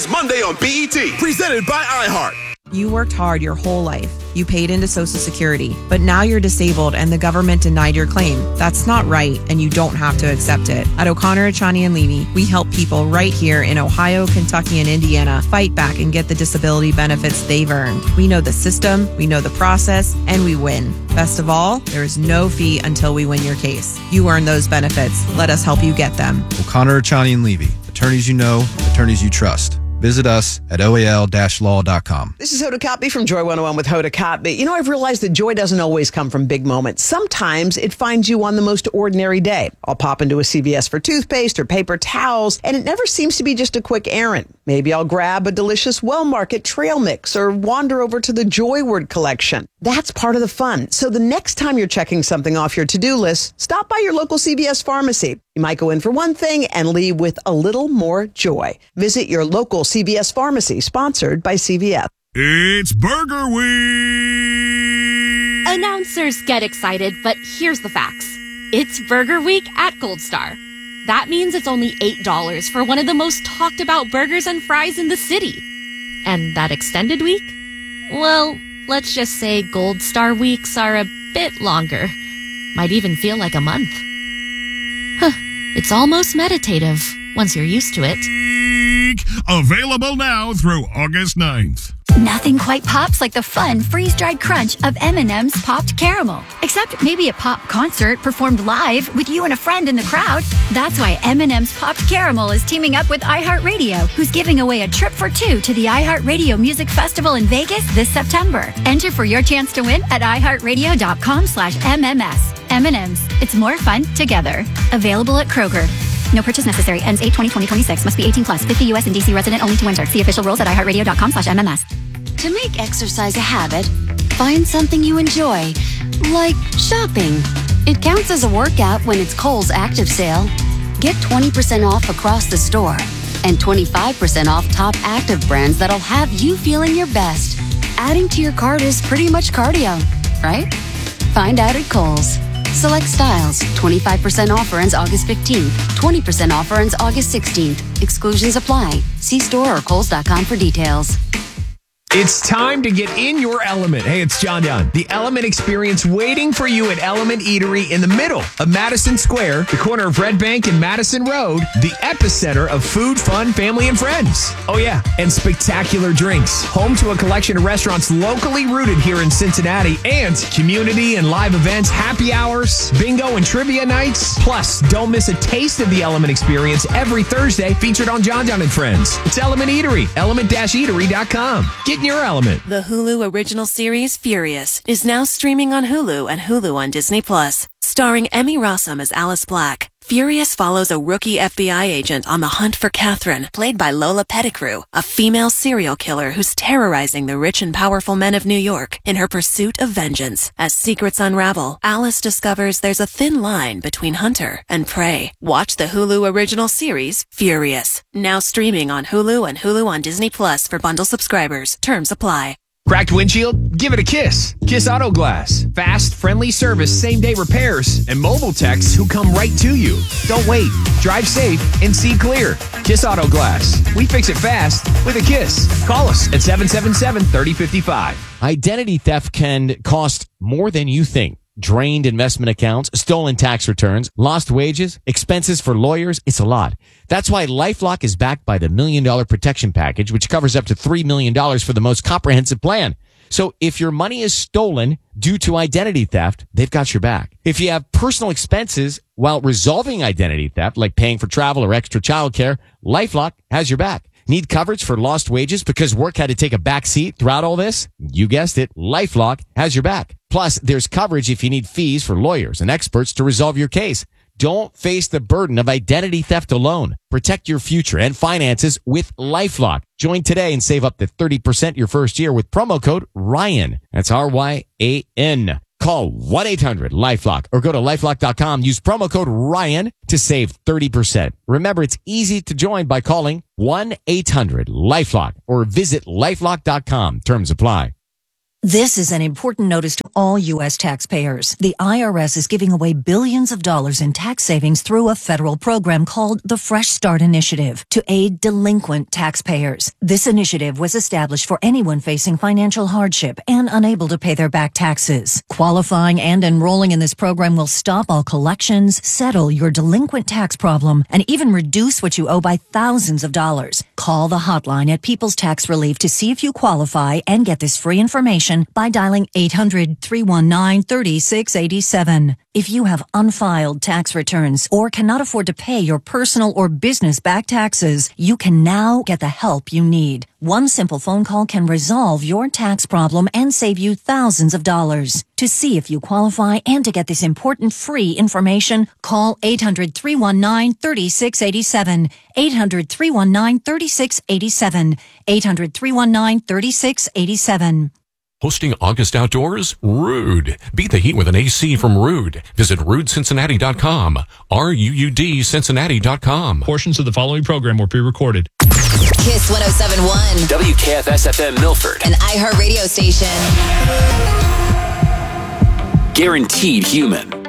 Monday on BET, presented by iHeart. You worked hard your whole life. You paid into Social Security, but now you're disabled and the government denied your claim. That's not right, and you don't have to accept it. At O'Connor, Achani & Levy, we help people right here in Ohio, Kentucky, and Indiana fight back and get the disability benefits they've earned. We know the system, we know the process, and we win. Best of all, there is no fee until we win your case. You earn those benefits. Let us help you get them. O'Connor, Achani & Levy. Attorneys you know, attorneys you trust. Visit us at oal-law.com. This is Hoda Kotb from Joy 101 with Hoda Kotb. You know, I've realized that joy doesn't always come from big moments. Sometimes it finds you on the most ordinary day. I'll pop into a CVS for toothpaste or paper towels, and it never seems to be just a quick errand. Maybe I'll grab a delicious Well Market trail mix or wander over to the Joy Word collection. That's part of the fun. So the next time you're checking something off your to-do list, stop by your local CVS pharmacy. You might go in for one thing and leave with a little more joy. Visit your local CVS pharmacy, sponsored by CVS. It's Burger Week! Announcers get excited, but here's the facts. It's Burger Week at Gold Star. That means it's only $8 for one of the most talked about burgers and fries in the city. And that extended week? Well, let's just say Gold Star weeks are a bit longer. Might even feel like a month. It's almost meditative once you're used to it. Available now through August 9th. Nothing quite pops like the fun freeze-dried crunch of M&M's Popped Caramel. Except maybe a pop concert performed live with you and a friend in the crowd. That's why M&M's Popped Caramel is teaming up with iHeartRadio, who's giving away a trip for two to the iHeartRadio Music Festival in Vegas this September. Enter for your chance to win at iHeartRadio.com/MMS. M&M's. It's more fun together. Available at Kroger. No purchase necessary. Ends 8/20/2026. Must be 18 plus. 50 U.S. and D.C. resident only to enter. See official rules at iHeartRadio.com/MMS. To make exercise a habit, find something you enjoy, like shopping. It counts as a workout when it's Kohl's Active Sale. Get 20% off across the store and 25% off top active brands that'll have you feeling your best. Adding to your cart is pretty much cardio, right? Find out at Kohl's. Select styles. 25% offer ends August 15th. 20% offer ends August 16th. Exclusions apply. See store or Kohls.com for details. It's time to get in your element. Hey, it's John Young. The Element Experience waiting for you at Element Eatery in the middle of Madison Square, the corner of Red Bank and Madison Road, the epicenter of food, fun, family, and friends. Oh, yeah, and spectacular drinks. Home to a collection of restaurants locally rooted here in Cincinnati, and community and live events, happy hours, bingo and trivia nights. Plus, don't miss a taste of the Element Experience every Thursday, featured on John John and Friends. It's Element Eatery, element-eatery.com. Get in your element. The Hulu original series Furious is now streaming on Hulu and Hulu on Disney+. Starring Emmy Rossum as Alice Black. Furious follows a rookie FBI agent on the hunt for Catherine, played by Lola Pettigrew, a female serial killer who's terrorizing the rich and powerful men of New York in her pursuit of vengeance. As secrets unravel, Alice discovers there's a thin line between hunter and prey. Watch the Hulu original series Furious, now streaming on Hulu and Hulu on Disney Plus for bundle subscribers. Terms apply. Cracked windshield? Give it a Kiss. Kiss Auto Glass. Fast, friendly service, same-day repairs, and mobile techs who come right to you. Don't wait. Drive safe and see clear. Kiss Auto Glass. We fix it fast with a kiss. Call us at 777-3055. Identity theft can cost more than you think. Drained investment accounts, stolen tax returns, lost wages, expenses for lawyers. It's a lot. That's why LifeLock is backed by the $1 Million Protection Package, which covers up to $3 million for the most comprehensive plan. So if your money is stolen due to identity theft, they've got your back. If you have personal expenses while resolving identity theft, like paying for travel or extra childcare, LifeLock has your back. Need coverage for lost wages because work had to take a back seat throughout all this? You guessed it. LifeLock has your back. Plus, there's coverage if you need fees for lawyers and experts to resolve your case. Don't face the burden of identity theft alone. Protect your future and finances with LifeLock. Join today and save up to 30% your first year with promo code RYAN. That's RYAN. Call 1-800-LifeLock or go to LifeLock.com. Use promo code RYAN to save 30%. Remember, it's easy to join by calling 1-800-LifeLock or visit LifeLock.com. Terms apply. This is an important notice to all U.S. taxpayers. The IRS is giving away billions of dollars in tax savings through a federal program called the Fresh Start Initiative to aid delinquent taxpayers. This initiative was established for anyone facing financial hardship and unable to pay their back taxes. Qualifying and enrolling in this program will stop all collections, settle your delinquent tax problem, and even reduce what you owe by thousands of dollars. Call the hotline at People's Tax Relief to see if you qualify and get this free information by dialing 800-319-3687. If you have unfiled tax returns or cannot afford to pay your personal or business back taxes, you can now get the help you need. One simple phone call can resolve your tax problem and save you thousands of dollars. To see if you qualify and to get this important free information, call 800-319-3687. 800-319-3687. 800-319-3687. Hosting August Outdoors? Rude. Beat the heat with an AC from Rude. Visit RudeCincinnati.com. RUUD Cincinnati.com. Portions of the following program were pre-recorded. Kiss 107.1. WKFS-FM Milford. An iHeart radio station. Guaranteed human.